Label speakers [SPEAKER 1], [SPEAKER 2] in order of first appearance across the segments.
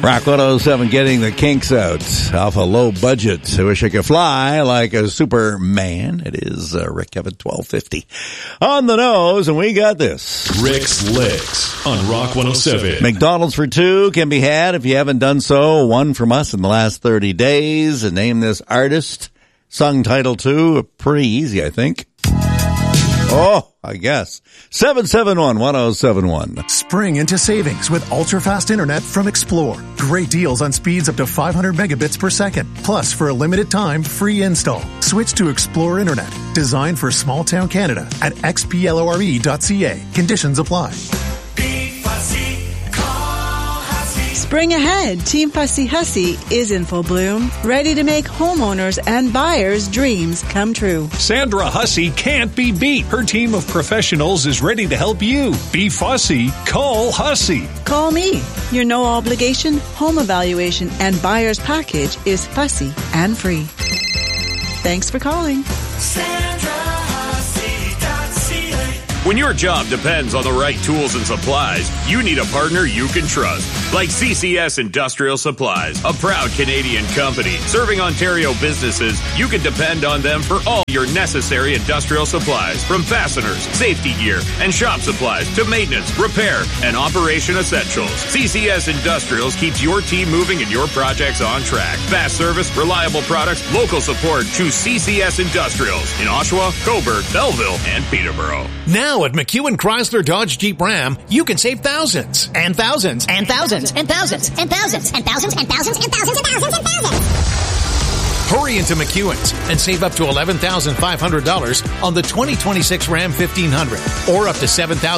[SPEAKER 1] Rock 107 getting the kinks out off a low budget. I wish I could fly like a Superman. It is Rick Kevin 1250 on the nose, and we got this.
[SPEAKER 2] Rick's Licks on Rock 107.
[SPEAKER 1] McDonald's for two can be had if you haven't done so. One from us in the last 30 days. And name this artist. Song title two. Pretty easy, I think. Oh, I guess. 771-1071.
[SPEAKER 3] Spring into savings with ultra-fast internet from Explore. Great deals on speeds up to 500 megabits per second. Plus, for a limited time, free install. Switch to Explore Internet. Designed for small-town Canada at xplore.ca. Conditions apply.
[SPEAKER 4] Spring ahead, Team Fussy Hussy is in full bloom, ready to make homeowners and buyers' dreams come true.
[SPEAKER 5] Sandra Hussey can't be beat. Her team of professionals is ready to help you. Be fussy. Call Hussey.
[SPEAKER 4] Call me. Your no obligation home evaluation and buyer's package is fussy and free. Thanks for calling.
[SPEAKER 6] When your job depends on the right tools and supplies, you need a partner you can trust. Like CCS Industrial Supplies, a proud Canadian company serving Ontario businesses. You can depend on them for all your necessary industrial supplies, from fasteners, safety gear, and shop supplies to maintenance, repair, and operation essentials. CCS Industrials keeps your team moving and your projects on track. Fast service, reliable products, local support. Choose CCS Industrials in Oshawa, Cobourg, Belleville, and Peterborough.
[SPEAKER 7] Now at McEwen Chrysler Dodge Jeep Ram, you can save thousands and thousands and thousands and thousands and thousands and thousands and thousands and thousands and thousands and thousands. Hurry into McEwen's and save up to $11,500 on the 2026 Ram 1500 or up to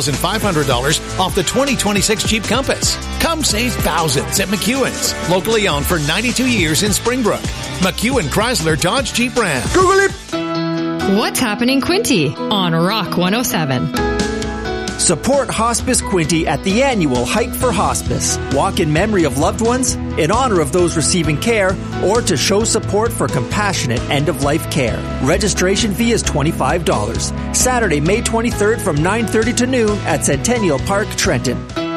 [SPEAKER 7] $7,500 off the 2026 Jeep Compass. Come save thousands at McEwen's, locally owned for 92 years in Springbrook. McEwen Chrysler Dodge Jeep Ram. Google it!
[SPEAKER 8] What's happening Quinty on Rock 107?
[SPEAKER 9] Support Hospice Quinty at the annual Hike for Hospice. Walk in memory of loved ones, in honor of those receiving care, or to show support for compassionate end-of-life care. Registration fee is $25. Saturday, May 23rd from 9:30 to noon at Centennial Park, Trenton.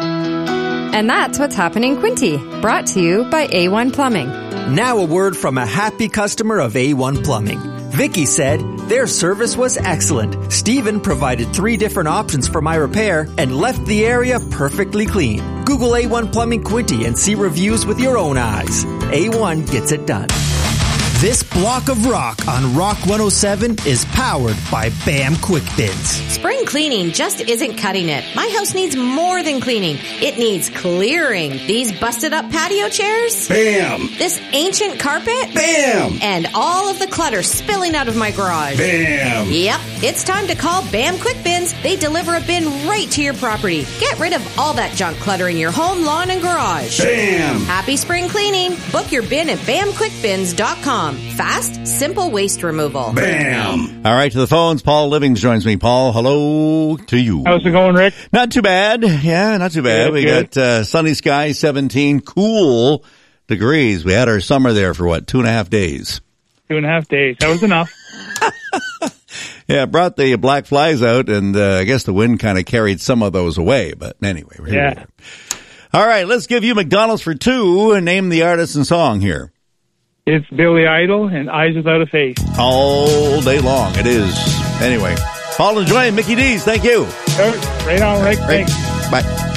[SPEAKER 8] And that's what's happening Quinty, brought to you by A1 Plumbing.
[SPEAKER 9] Now a word from a happy customer of A1 Plumbing. Vicky said, their service was excellent. Stephen provided 3 different options for my repair and left the area perfectly clean. Google A1 Plumbing Quinty and see reviews with your own eyes. A1 gets it done. This block of rock on Rock 107 is powered by BAM Quick Bins.
[SPEAKER 10] Spring cleaning just isn't cutting it. My house needs more than cleaning. It needs clearing. These busted up patio chairs?
[SPEAKER 11] BAM!
[SPEAKER 10] This ancient carpet?
[SPEAKER 11] BAM!
[SPEAKER 10] And all of the clutter spilling out of my garage?
[SPEAKER 11] BAM!
[SPEAKER 10] Yep, it's time to call BAM Quick Bins. They deliver a bin right to your property. Get rid of all that junk cluttering your home, lawn, and garage.
[SPEAKER 11] BAM!
[SPEAKER 10] Happy spring cleaning. Book your bin at BAMQuickBins.com. Fast, simple waste removal.
[SPEAKER 11] BAM!
[SPEAKER 1] All right, to the phones. Paul Livings joins me. Paul, hello to you.
[SPEAKER 12] How's it going, Rick?
[SPEAKER 1] Not too bad. Yeah, not too bad. We got sunny skies, 17 cool degrees. We had our summer there for, 2.5 days?
[SPEAKER 12] 2.5 days. That was enough.
[SPEAKER 1] Yeah, it brought the black flies out, and I guess the wind kind of carried some of those away. But anyway, we're here.
[SPEAKER 12] Yeah.
[SPEAKER 1] All right, let's give you McDonald's for two and name the artist and song here.
[SPEAKER 12] It's Billy Idol and Eyes Without a Face.
[SPEAKER 1] All day long, it is. Anyway, Paul and Joy, Mickey D's, thank you.
[SPEAKER 12] Right on, Rick.
[SPEAKER 1] Right.
[SPEAKER 12] Thanks.
[SPEAKER 1] Bye.